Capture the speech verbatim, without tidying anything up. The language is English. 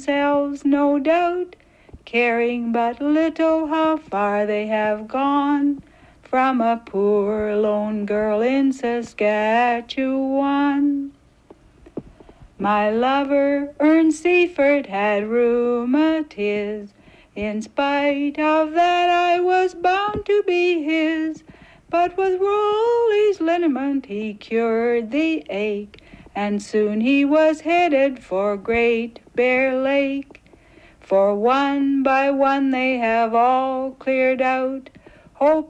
themselves, no doubt, caring but little how far they have gone from a poor lone girl in Saskatchewan. My lover, Ernst Seifert, had rheumatiz. In spite of that, I was bound to be his. But with Rolly's liniment he cured the ache, and soon he was headed for Great Bear Lake. For one by one they have all cleared out, hope